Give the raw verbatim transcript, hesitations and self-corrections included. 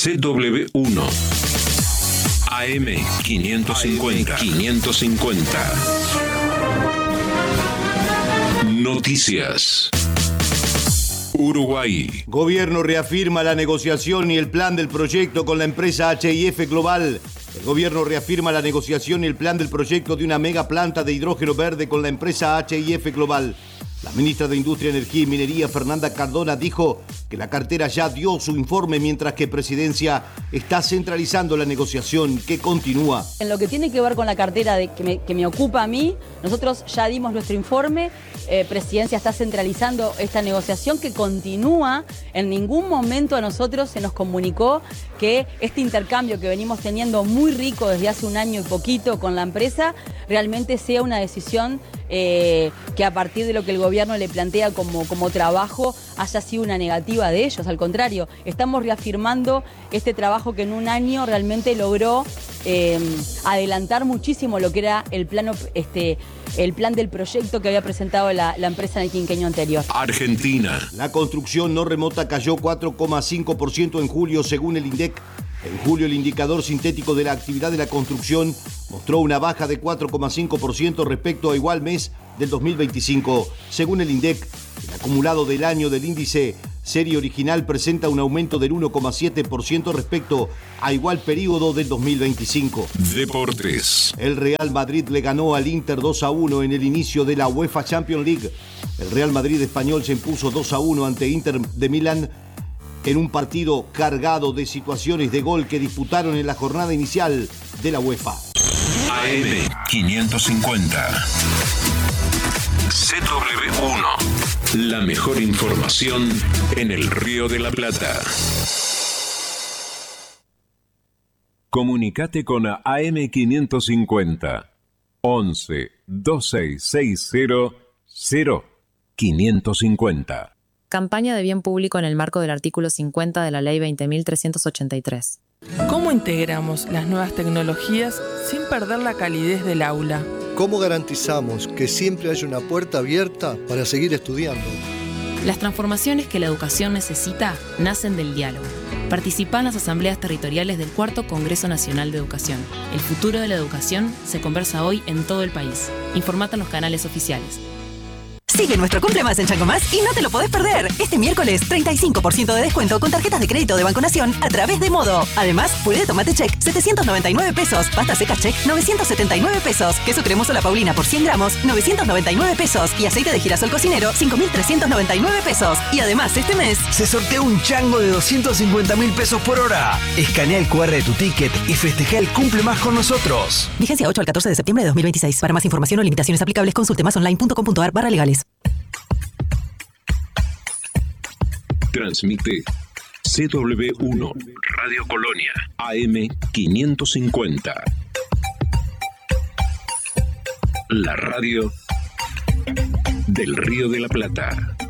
C W uno. A M quinientos cincuenta. quinientos cincuenta. Noticias. Uruguay. Gobierno reafirma la negociación y el plan del proyecto con la empresa H I F Global. El gobierno reafirma la negociación y el plan del proyecto de una mega planta de hidrógeno verde con la empresa H I F Global. La ministra de Industria, Energía y Minería, Fernanda Cardona, dijo que la cartera ya dio su informe, mientras que Presidencia está centralizando la negociación, que continúa. En lo que tiene que ver con la cartera de, que, me, que me ocupa a mí, nosotros ya dimos nuestro informe. Eh, Presidencia está centralizando esta negociación que continúa. En ningún momento a nosotros se nos comunicó que este intercambio que venimos teniendo muy rico desde hace un año y poquito con la empresa realmente sea una decisión eh, que a partir de lo que el gobierno le plantea como, como trabajo haya sido una negativa de ellos. Al contrario, estamos reafirmando este trabajo que en un año realmente logró eh, adelantar muchísimo lo que era el plano, este, el plan del proyecto que había presentado la, la empresa en el quinquenio anterior. Argentina. La construcción no remota cayó cuatro coma cinco por ciento en julio, según el INDEC. En julio, el indicador sintético de la actividad de la construcción mostró una baja de cuatro coma cinco por ciento respecto a igual mes del dos mil veinticinco. Según el INDEC, el acumulado del año del índice serie original presenta un aumento del uno coma siete por ciento respecto a igual periodo del dos mil veinticinco. Deportes. El Real Madrid le ganó al Inter dos a uno en el inicio de la UEFA Champions League. El Real Madrid español se impuso dos a uno ante Inter de Milán en un partido cargado de situaciones de gol que disputaron en la jornada inicial de la UEFA. A M quinientos cincuenta. C W uno. La mejor información en el Río de la Plata. Comunicate con A M quinientos cincuenta. once, veintiséis sesenta, cero, quinientos cincuenta. Campaña de bien público en el marco del artículo cincuenta de la Ley veinte mil trescientos ochenta y tres. ¿Cómo integramos las nuevas tecnologías sin perder la calidez del aula? ¿Cómo garantizamos que siempre haya una puerta abierta para seguir estudiando? Las transformaciones que la educación necesita nacen del diálogo. Participa en las asambleas territoriales del Cuarto Congreso Nacional de Educación. El futuro de la educación se conversa hoy en todo el país. Informate en los canales oficiales. Sigue nuestro Cumple Más en Chango Más y no te lo podés perder. Este miércoles, treinta y cinco por ciento de descuento con tarjetas de crédito de Banco Nación a través de Modo. Además, puré de tomate check, setecientos noventa y nueve pesos. Pasta seca check, novecientos setenta y nueve pesos. Queso cremoso La Paulina por cien gramos, novecientos noventa y nueve pesos. Y aceite de girasol cocinero, cinco mil trescientos noventa y nueve pesos. Y además, este mes se sortea un chango de doscientos cincuenta mil pesos por hora. Escanea el cu erre de tu ticket y festeja el Cumple Más con nosotros. Vigencia ocho al catorce de septiembre de dos mil veintiséis. Para más información o limitaciones aplicables, consulte masonline.com.ar barra legales. Transmite C W uno, Radio Colonia, A M quinientos cincuenta. La radio del Río de la Plata.